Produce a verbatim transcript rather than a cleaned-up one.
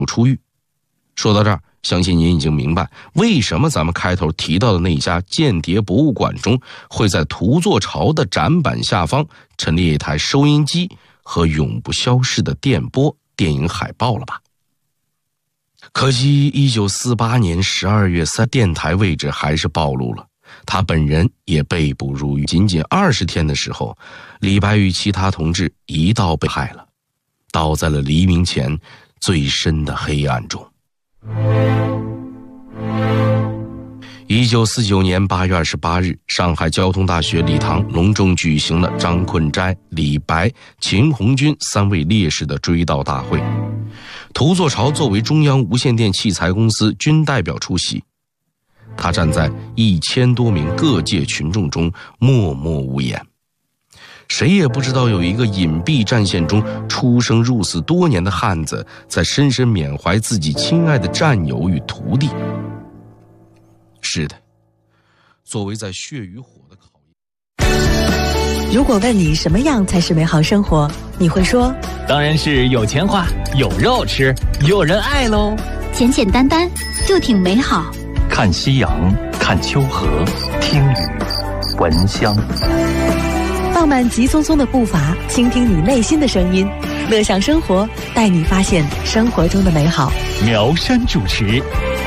出狱。说到这儿，相信您已经明白为什么咱们开头提到的那家间谍博物馆中会在图作巢的展板下方陈列一台收音机和永不消逝的电波电影海报了吧？可惜一九四八年十二月三，电台位置还是暴露了，他本人也被捕入狱。仅仅二十天的时候，李白与其他同志一道被害了，倒在了黎明前最深的黑暗中。一九四九年八月二十八日，上海交通大学礼堂隆重举行了张困斋、李白、秦红军三位烈士的追悼大会。涂作巢作为中央无线电器材公司军代表出席，他站在一千多名各界群众中默默无言。谁也不知道有一个隐蔽战线中出生入死多年的汉子，在深深缅怀自己亲爱的战友与徒弟。是的，作为在血与火的考验。 如果问你什么样才是美好生活，你会说当然是有钱花，有肉吃，有人爱喽。 简简单单就挺美好。 看夕阳，看秋荷，听雨，闻香。 放慢急匆匆的步伐，倾听你内心的声音，乐享生活，带你发现生活中的美好。 苗山主持，